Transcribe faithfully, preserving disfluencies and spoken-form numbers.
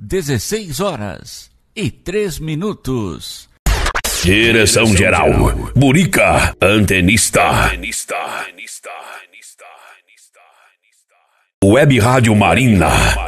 dezesseis horas e três minutos. Direção geral, Burica, antenista. Web Rádio Marina.